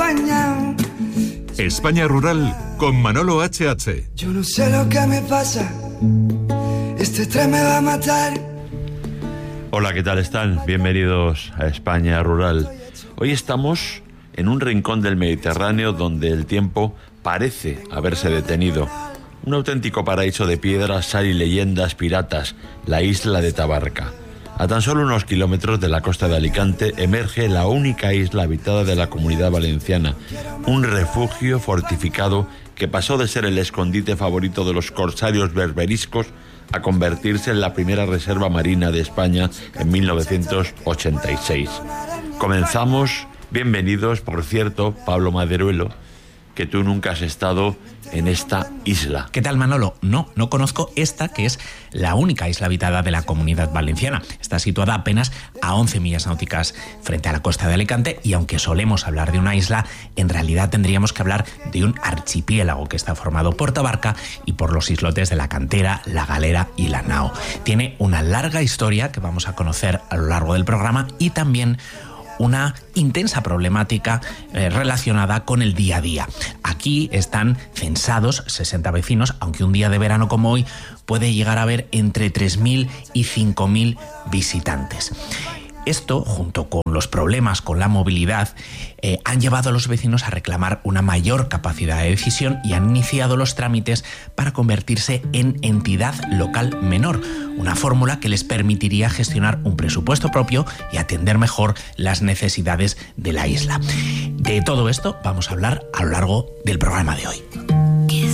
mañana. España Rural con Manolo HH. Yo no sé lo que me pasa, este tren me va a matar. Hola, ¿qué tal están? Bienvenidos a España Rural. Hoy estamos en un rincón del Mediterráneo donde el tiempo parece haberse detenido. Un auténtico paraíso de piedras, sal y leyendas piratas, la isla de Tabarca. A tan solo unos kilómetros de la costa de Alicante emerge la única isla habitada de la Comunidad Valenciana, un refugio fortificado que pasó de ser el escondite favorito de los corsarios berberiscos a convertirse en la primera reserva marina de España en 1986. Comenzamos. Bienvenidos, por cierto, Pablo Maderuelo, que tú nunca has estado en esta isla. ¿Qué tal, Manolo? No conozco esta, que es la única isla habitada de la Comunidad Valenciana. Está situada apenas a 11 millas náuticas frente a la costa de Alicante, y aunque solemos hablar de una isla, en realidad tendríamos que hablar de un archipiélago que está formado por Tabarca y por los islotes de La Cantera, La Galera y La Nao. Tiene una larga historia que vamos a conocer a lo largo del programa y también una intensa problemática relacionada con el día a día. Aquí están censados 60 vecinos, aunque un día de verano como hoy puede llegar a haber entre 3.000 y 5.000 visitantes. Esto, junto con los problemas con la movilidad, han llevado a los vecinos a reclamar una mayor capacidad de decisión y han iniciado los trámites para convertirse en entidad local menor, una fórmula que les permitiría gestionar un presupuesto propio y atender mejor las necesidades de la isla. De todo esto vamos a hablar a lo largo del programa de hoy.